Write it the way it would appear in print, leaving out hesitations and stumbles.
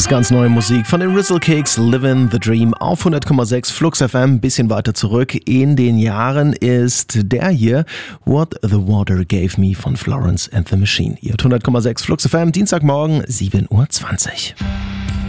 ist ganz neue Musik von den Rizzle Kicks, Livin' the Dream auf 100,6 Flux FM. Bisschen weiter zurück in den Jahren ist der hier, What the Water Gave Me von Florence and the Machine. Ihr 100,6 Flux FM, Dienstagmorgen, 7:20 Uhr.